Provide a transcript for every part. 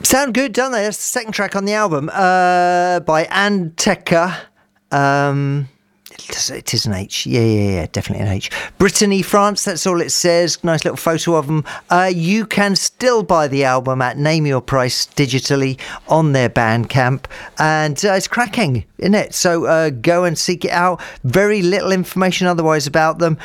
Sound good, don't they? That's the second track on the album by Anteka. It is an H. Yeah, definitely an H. Brittany, France, that's all it says. Nice little photo of them. You can still buy the album at Name Your Price digitally on their Bandcamp. And it's cracking, isn't it? So go and seek it out. Very little information otherwise about them.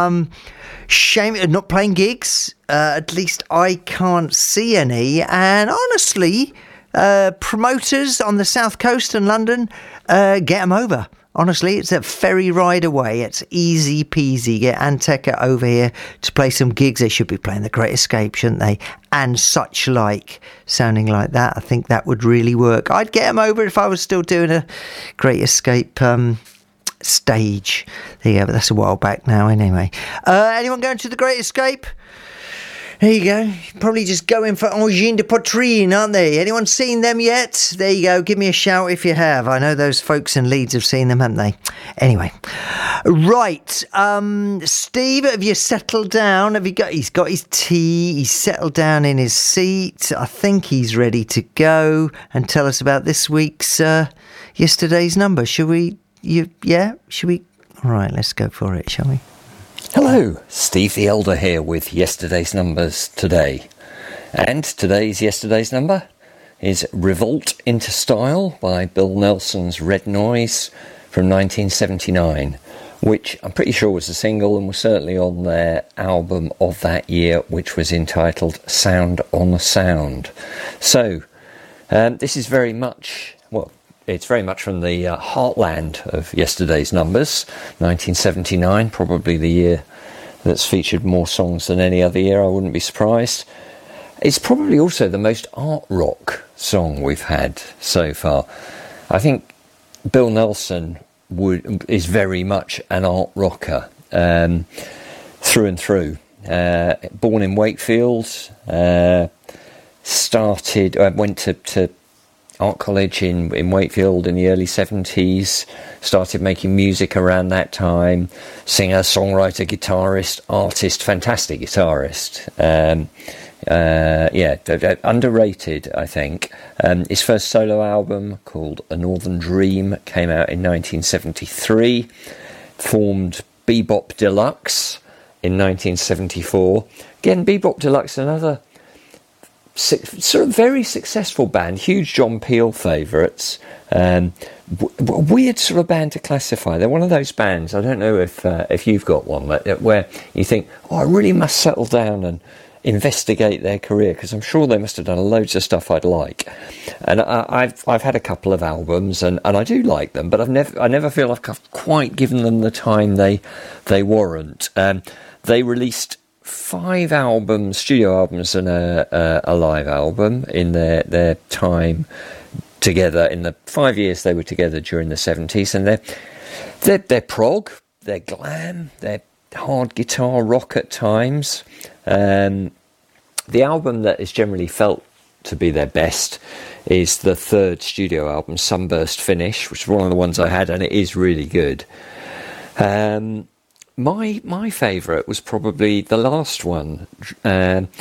Shame not playing gigs. At least I can't see any. And honestly, promoters on the South Coast and London, get them over. Honestly, it's a ferry ride away. It's easy peasy. Get Anteka over here to play some gigs. They should be playing The Great Escape, shouldn't they? And such like. Sounding like that, I think that would really work. I'd get them over if I was still doing a Great Escape stage. There you go, but that's a while back now anyway. Anyone going to The Great Escape? There you go. Probably just going for Angine de Poitrine, aren't they? Anyone seen them yet? There you go. Give me a shout if you have. I know those folks in Leeds have seen them, haven't they? Anyway. Right. Steve, have you settled down? He's got his tea. He's settled down in his seat. I think he's ready to go and tell us about this week's yesterday's number. Should we? Should we? All right, let's go for it, shall we? Hello, Steve the Elder here with yesterday's numbers today. And yesterday's number is Revolt into Style by Bill Nelson's Red Noise from 1979, which I'm pretty sure was a single and was certainly on their album of that year, which was entitled Sound on Sound. So, this is very much, it's very much from the heartland of yesterday's numbers, 1979, probably the year that's featured more songs than any other year, I wouldn't be surprised. It's probably also the most art rock song we've had so far. I think Bill Nelson is very much an art rocker, through and through. Born in Wakefield, went to art college in Wakefield in the early 70s, started making music around that time, singer, songwriter, guitarist, artist, fantastic guitarist. Underrated, I think. His first solo album, called A Northern Dream, came out in 1973, formed Bebop Deluxe in 1974. Again, Bebop Deluxe, another sort of very successful band, huge John Peel favourites. Weird sort of band to classify. They're one of those bands, I don't know if you've got one, where you think, I really must settle down and investigate their career, because I'm sure they must have done loads of stuff I'd like. And I've had a couple of albums, and I do like them, but I never feel like I've quite given them the time they warrant. They released 5 albums, studio albums, and a live album in their time together. In the 5 years they were together during the 70s, and they're prog, they're glam, they're hard guitar rock at times. The album that is generally felt to be their best is the 3rd studio album, Sunburst Finish, which is one of the ones I had, and it is really good. My favourite was probably the last one,